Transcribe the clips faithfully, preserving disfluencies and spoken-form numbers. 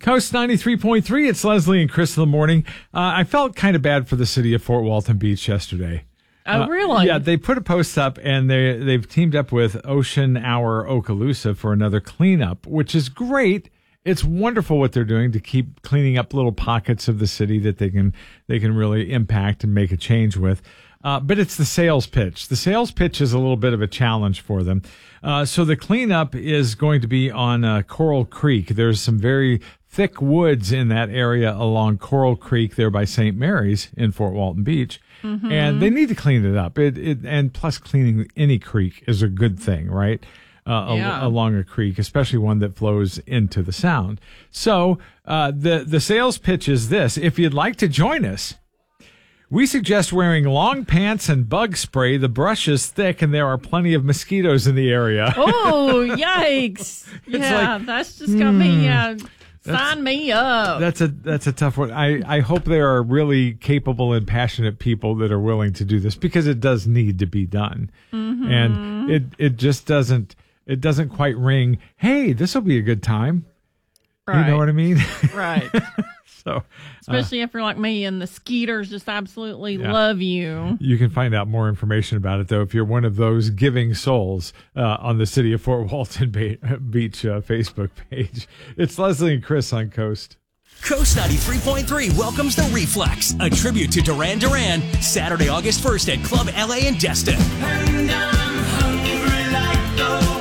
Coast ninety-three point three, it's Leslie and Chris in the morning. Uh, I felt kind of bad for the city of Fort Walton Beach yesterday. Oh, uh, really? Yeah, they put a post up, and they, they've teamed up with Ocean Hour Okaloosa for another cleanup, which is great. It's wonderful what they're doing to keep cleaning up little pockets of the city that they can they can really impact and make a change with. Uh, but it's the sales pitch. The sales pitch is a little bit of a challenge for them. Uh, so the cleanup is going to be on uh, Coral Creek. There's some very thick woods in that area along Coral Creek there by Saint Mary's in Fort Walton Beach. Mm-hmm. And they need to clean it up. It, it and plus cleaning any creek is a good thing, right? Uh, yeah. al- along a creek, especially one that flows into the sound. So uh, the, the sales pitch is this. If you'd like to join us, we suggest wearing long pants and bug spray. The brush is thick, and there are plenty of mosquitoes in the area. Oh, yikes. Yeah, like, that's just going to be, uh, sign me up. That's a that's a tough one. I, I hope there are really capable and passionate people that are willing to do this, because it does need to be done. Mm-hmm. And it, it just doesn't, it doesn't quite ring, hey, this will be a good time. Right. You know what I mean? Right. So, especially uh, if you're like me and the skeeters just absolutely yeah. love you. You can find out more information about it, though, if you're one of those giving souls uh, on the City of Fort Walton ba- Beach uh, Facebook page. It's Leslie and Chris on Coast. Coast ninety-three point three welcomes The Reflex, a tribute to Duran Duran, Saturday, August first at Club L A in Destin. And I'm hungry like the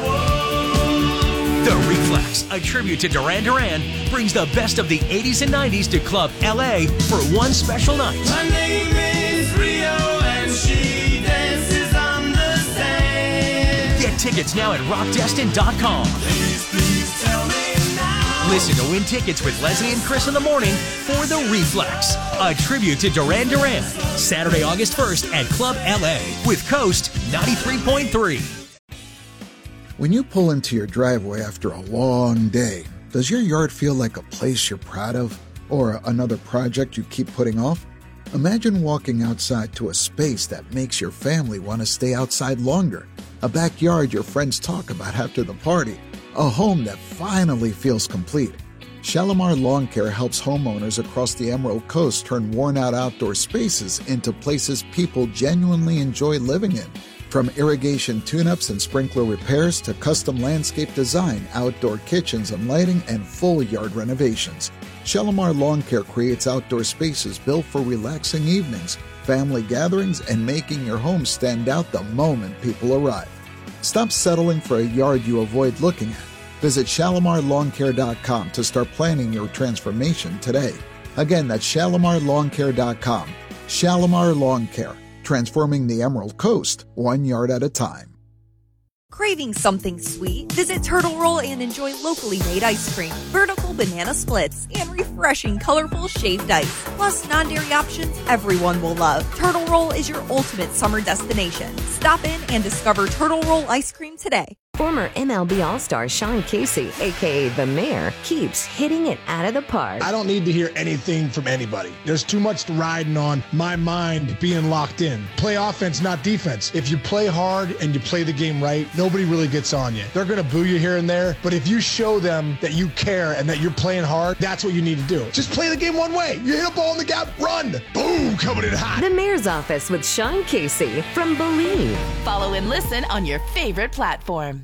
The Reflex, a tribute to Duran Duran, brings the best of the eighties and nineties to Club L A for one special night. My name is Rio and she dances on the sand. Get tickets now at rock destin dot com. Please, please tell me now. Listen to win tickets with Leslie and Chris in the morning for The Reflex, a tribute to Duran Duran, Saturday, August first at Club L A with Coast ninety-three point three. When you pull into your driveway after a long day, does your yard feel like a place you're proud of, or another project you keep putting off? Imagine walking outside to a space that makes your family want to stay outside longer, a backyard your friends talk about after the party, a home that finally feels complete. Shalimar Lawn Care helps homeowners across the Emerald Coast turn worn-out outdoor spaces into places people genuinely enjoy living in. From irrigation tune-ups and sprinkler repairs to custom landscape design, outdoor kitchens and lighting, and full yard renovations, Shalimar Lawn Care creates outdoor spaces built for relaxing evenings, family gatherings, and making your home stand out the moment people arrive. Stop settling for a yard you avoid looking at. Visit shalimar lawn care dot com to start planning your transformation today. Again, that's shalimar lawn care dot com. Shalimar Lawn Care. Transforming the Emerald Coast, one yard at a time. Craving something sweet? Visit Turtle Roll and enjoy locally made ice cream, vertical banana splits, and refreshing colorful shaved ice. Plus non-dairy options everyone will love. Turtle Roll is your ultimate summer destination. Stop in and discover Turtle Roll ice cream today. Former M L B All-Star Sean Casey, a k a. The Mayor, keeps hitting it out of the park. I don't need to hear anything from anybody. There's too much riding on my mind being locked in. Play offense, not defense. If you play hard and you play the game right, nobody really gets on you. They're going to boo you here and there, but if you show them that you care and that you're playing hard, that's what you need to do. Just play the game one way. You hit a ball in the gap, run. Boom, coming in hot. The Mayor's Office with Sean Casey from Believe. Follow and listen on your favorite platform.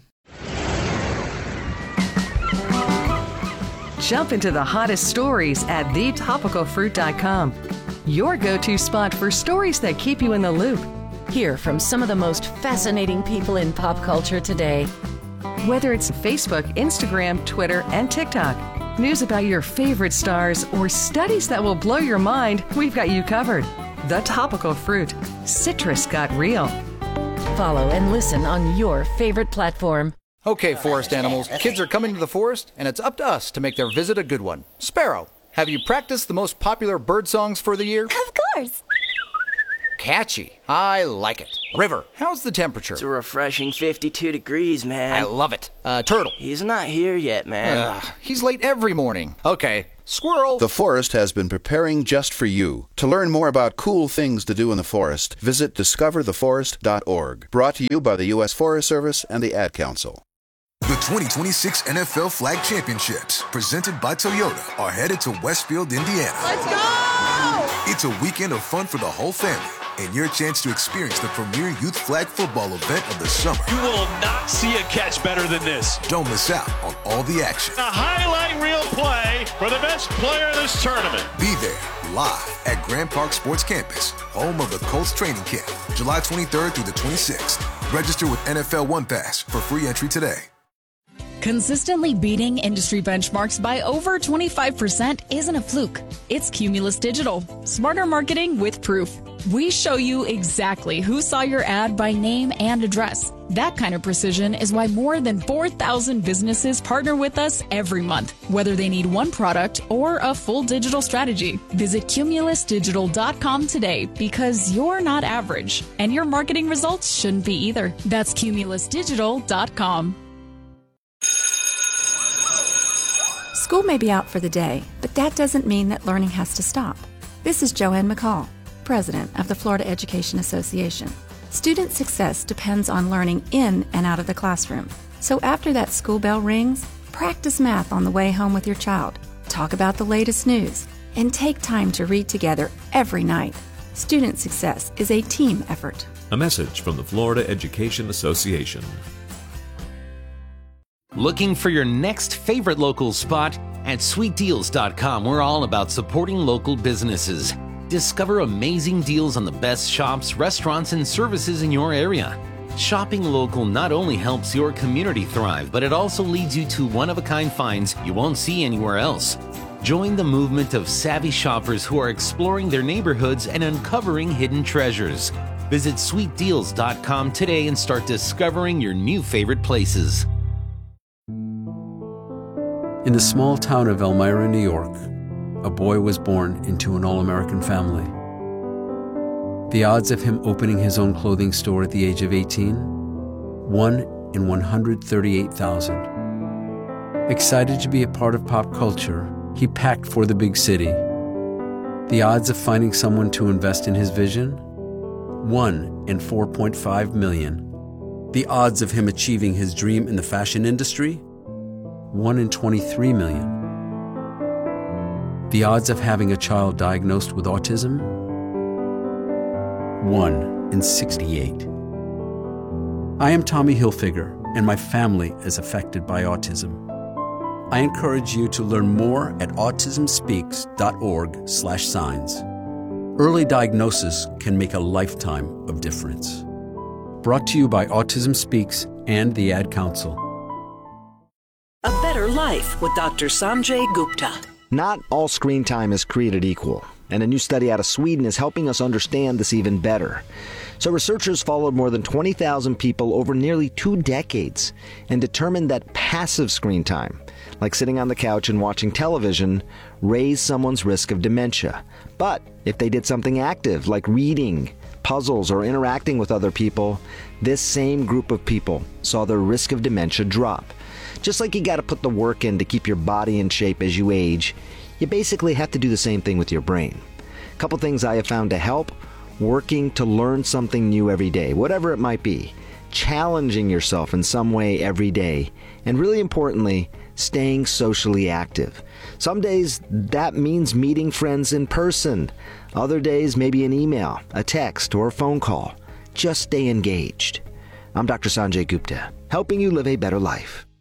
Jump into the hottest stories at the topical fruit dot com. Your go-to spot for stories that keep you in the loop. Hear from some of the most fascinating people in pop culture today. Whether it's Facebook, Instagram, Twitter, and TikTok, news about your favorite stars, or studies that will blow your mind, we've got you covered. The Topical Fruit. Citrus got real. Follow and listen on your favorite platform. Okay, forest animals, kids are coming to the forest, and it's up to us to make their visit a good one. Sparrow, have you practiced the most popular bird songs for the year? Of course. Catchy. I like it. River, how's the temperature? It's a refreshing fifty-two degrees, man. I love it. Uh, Turtle. He's not here yet, man. Uh, he's late every morning. Okay. Squirrel. The forest has been preparing just for you. To learn more about cool things to do in the forest, visit discover the forest dot org. Brought to you by the U S Forest Service and the Ad Council. The twenty twenty-six N F L Flag Championships, presented by Toyota, are headed to Westfield, Indiana. Let's go! It's a weekend of fun for the whole family and your chance to experience the premier youth flag football event of the summer. You will not see a catch better than this. Don't miss out on all the action. A highlight reel play for the best player in this tournament. Be there live at Grand Park Sports Campus, home of the Colts training camp, July twenty-third through the twenty-sixth. Register with N F L One Pass for free entry today. Consistently beating industry benchmarks by over twenty-five percent isn't a fluke. It's Cumulus Digital. Smarter marketing with proof. We show you exactly who saw your ad by name and address. That kind of precision is why more than four thousand businesses partner with us every month, whether they need one product or a full digital strategy. Visit cumulus digital dot com today because you're not average, and your marketing results shouldn't be either. That's cumulus digital dot com. School may be out for the day, but that doesn't mean that learning has to stop. This is Joanne McCall, President of the Florida Education Association. Student success depends on learning in and out of the classroom. So after that school bell rings, practice math on the way home with your child, talk about the latest news, and take time to read together every night. Student success is a team effort. A message from the Florida Education Association. Looking for your next favorite local spot? At sweet deals dot com, we're all about supporting local businesses. Discover amazing deals on the best shops, restaurants, and services in your area. Shopping local not only helps your community thrive, but it also leads you to one-of-a-kind finds you won't see anywhere else. Join the movement of savvy shoppers who are exploring their neighborhoods and uncovering hidden treasures. Visit sweet deals dot com today and start discovering your new favorite places. In the small town of Elmira, New York, a boy was born into an all-American family. The odds of him opening his own clothing store at the age of eighteen? one in one hundred thirty-eight thousand. Excited to be a part of pop culture, he packed for the big city. The odds of finding someone to invest in his vision? one in four point five million. The odds of him achieving his dream in the fashion industry? one in twenty-three million. The odds of having a child diagnosed with autism? one in sixty-eight. I am Tommy Hilfiger, and my family is affected by autism. I encourage you to learn more at autism speaks dot org slash signs. Early diagnosis can make a lifetime of difference. Brought to you by Autism Speaks and the Ad Council. A Better Life with Doctor Sanjay Gupta. Not all screen time is created equal, and a new study out of Sweden is helping us understand this even better. So researchers followed more than twenty thousand people over nearly two decades and determined that passive screen time, like sitting on the couch and watching television, raised someone's risk of dementia. But if they did something active, like reading, puzzles, or interacting with other people, this same group of people saw their risk of dementia drop. Just like you got to put the work in to keep your body in shape as you age, you basically have to do the same thing with your brain. A couple things I have found to help: working to learn something new every day, whatever it might be, challenging yourself in some way every day, and really importantly, staying socially active. Some days that means meeting friends in person. Other days maybe an email, a text, or a phone call. Just stay engaged. I'm Doctor Sanjay Gupta, helping you live a better life.